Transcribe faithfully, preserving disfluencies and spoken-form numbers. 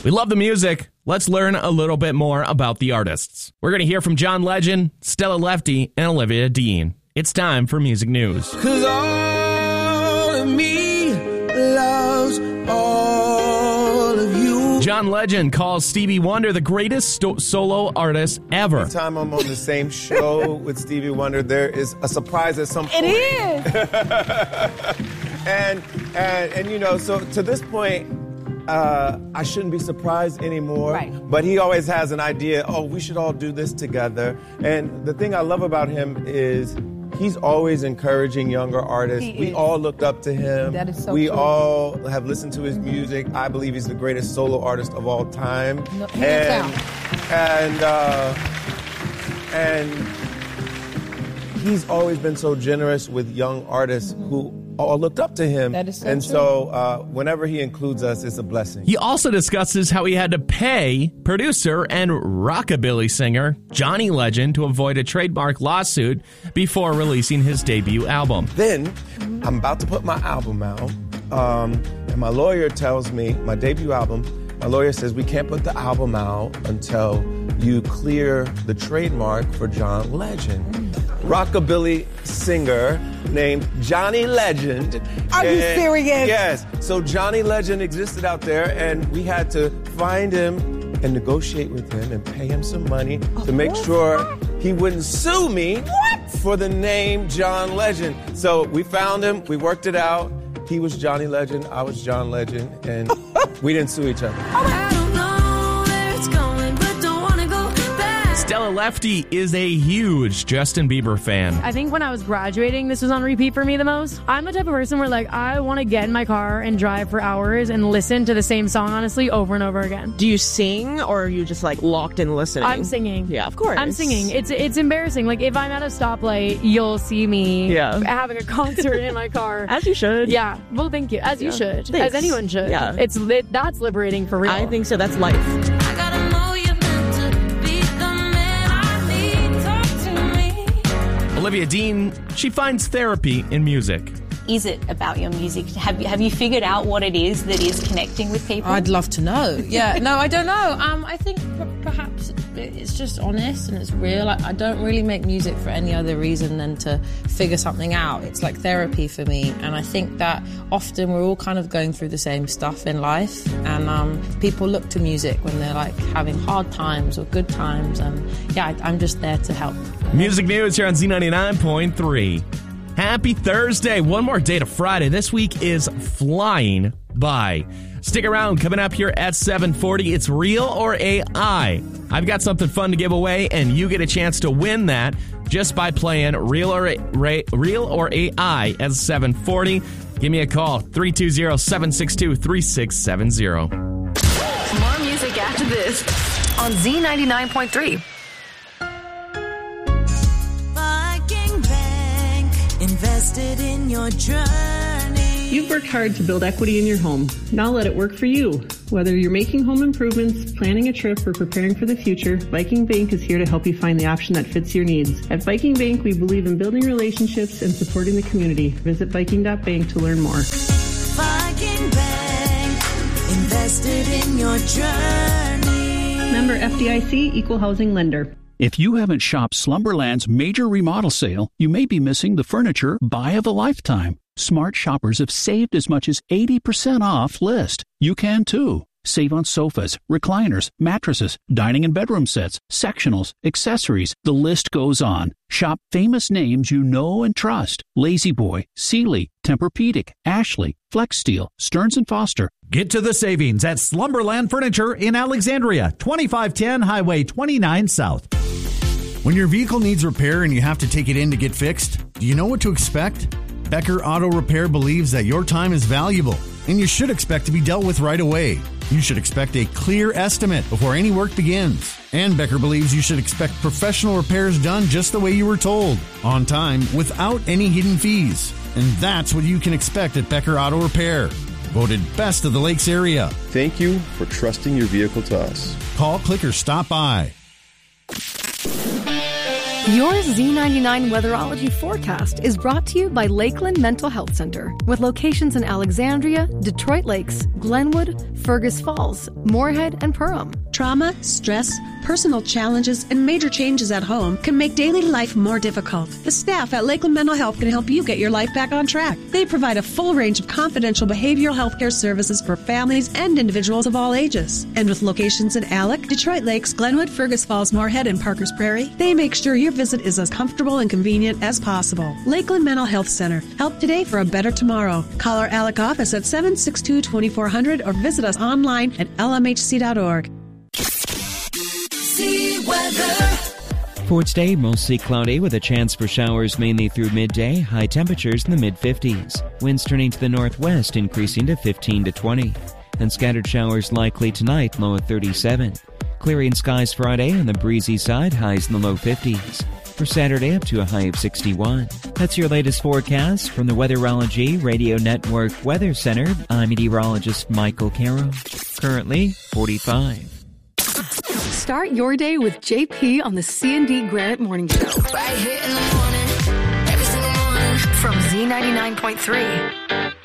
We love the music. Let's learn a little bit more about the artists. We're going to hear from John Legend, Stella Lefty, and Olivia Dean. It's time for Music News. Cause all of me loves all of you. John Legend calls Stevie Wonder the greatest sto- solo artist ever. Every time I'm on the same show with Stevie Wonder, there is a surprise at some point. It is. and, and, and, you know, so to this point, Uh, I shouldn't be surprised anymore. Right. But he always has an idea, oh, we should all do this together. And the thing I love about him is he's always encouraging younger artists. He we is. all looked up to him. That is so we true. all have listened to his music. I believe he's the greatest solo artist of all time. No, hands and and uh, and he's always been so generous with young artists mm-hmm. who all looked up to him. That is so and true. so uh, whenever he includes us, it's a blessing. He also discusses how he had to pay producer and rockabilly singer Johnny Legend to avoid a trademark lawsuit before releasing his debut album. Then I'm about to put my album out, um, and my lawyer tells me, my debut album, my lawyer says we can't put the album out until you clear the trademark for John Legend. Rockabilly singer named Johnny Legend. Are you And- serious? Yes. So Johnny Legend existed out there, and we had to find him and negotiate with him and pay him some money to make sure he wouldn't sue me What? for the name John Legend. So we found him, we worked it out. He was Johnny Legend, I was John Legend, and we didn't sue each other. I don't know where it's going, but don't want to go back. Stella Lefty is a huge Justin Bieber fan. I think when I was graduating, this was on repeat for me the most. I'm the type of person where, like, I want to get in my car and drive for hours and listen to the same song, honestly, over and over again. Do you sing, or are you just like locked in listening? I'm singing. Yeah, of course. I'm singing. It's it's embarrassing. Like, if I'm at a stoplight, you'll see me Yeah. having a concert in my car. As you should. Yeah. Well, thank you. As you Yeah. should. Thanks. As anyone should. Yeah. It's lit. That's liberating for real. I think so. That's life. I gotta know you're meant to be the man I need. Talk to me. Olivia Dean, she finds therapy in music. Is it about your music? Have you, have you figured out what it is that is connecting with people? I'd love to know. Yeah, no, I don't know. Um, I think p- perhaps it's just honest and it's real. I, I don't really make music for any other reason than to figure something out. It's like therapy for me, and I think that often we're all kind of going through the same stuff in life, and um, people look to music when they're like having hard times or good times, and yeah, I, I'm just there to help. Music News here on Z ninety-nine point three. Happy Thursday. One more day to Friday. This week is flying by. Stick around. Coming up here at seven forty, it's Real or A I. I've got something fun to give away, and you get a chance to win that just by playing Real or A, Real or A I at seven forty. Give me a call, three two zero, seven six two, three six seven zero. More music after this on Z ninety-nine point three. Invested in your journey. You've worked hard to build equity in your home. Now let it work for you. Whether you're making home improvements, planning a trip, or preparing for the future, Viking Bank is here to help you find the option that fits your needs. At Viking Bank, we believe in building relationships and supporting the community. Visit Viking dot bank to learn more. Viking Bank, invested in your journey. Member F D I C, Equal Housing Lender. If you haven't shopped Slumberland's major remodel sale, you may be missing the furniture buy of a lifetime. Smart shoppers have saved as much as eighty percent off list. You can too. Save on sofas, recliners, mattresses, dining and bedroom sets, sectionals, accessories. The list goes on. Shop famous names you know and trust. La-Z-Boy, Sealy, Tempur-Pedic, Ashley, Flex Steel, Stearns and Foster. Get to the savings at Slumberland Furniture in Alexandria, twenty-five ten Highway twenty-nine South. When your vehicle needs repair and you have to take it in to get fixed, do you know what to expect? Becker Auto Repair believes that your time is valuable, and you should expect to be dealt with right away. You should expect a clear estimate before any work begins. And Becker believes you should expect professional repairs done just the way you were told, on time, without any hidden fees. And that's what you can expect at Becker Auto Repair. Voted best of the Lakes area. Thank you for trusting your vehicle to us. Call, click, or stop by. Your Z ninety-nine Weatherology forecast is brought to you by Lakeland Mental Health Center, with locations in Alexandria, Detroit Lakes, Glenwood, Fergus Falls, Moorhead, and Perham. Trauma, stress, personal challenges, and major changes at home can make daily life more difficult. The staff at Lakeland Mental Health can help you get your life back on track. They provide a full range of confidential behavioral health care services for families and individuals of all ages. And with locations in Alec, Detroit Lakes, Glenwood, Fergus Falls, Moorhead, and Parkers Prairie, they make sure your visit is as comfortable and convenient as possible. Lakeland Mental Health Center. Help today for a better tomorrow. Call our Alec office at seven six two, two four zero zero or visit us online at L M H C dot org. See weather. For today, mostly cloudy with a chance for showers mainly through midday, high temperatures in the mid fifties. Winds turning to the northwest, increasing to fifteen to twenty. And scattered showers likely tonight, low at thirty-seven. Clearing skies Friday on the breezy side, highs in the low fifties. For Saturday, up to a high of sixty-one. That's your latest forecast from the Weatherology Radio Network Weather Center. I'm meteorologist Michael Caro. Currently, forty-five. Start your day with J P on the C and D Granite Morning Show. Right here in the morning, every single morning. From Z ninety-nine point three.